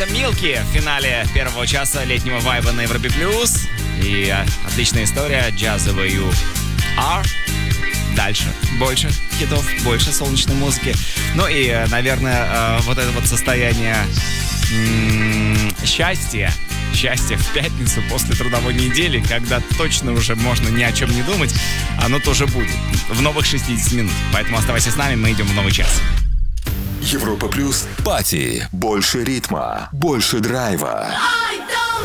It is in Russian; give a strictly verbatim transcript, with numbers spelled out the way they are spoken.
Это Милки в финале первого часа летнего вайба на Европе плюс. И отличная история, джазовый ю ар. Дальше больше хитов, больше солнечной музыки. Ну и, наверное, вот это вот состояние м- счастья. Счастье в пятницу после трудовой недели, когда точно уже можно ни о чем не думать, оно тоже будет в новых шестьдесят минут. Поэтому оставайся с нами, мы идем в новый час. Европа плюс. Пати. Больше ритма, больше драйва.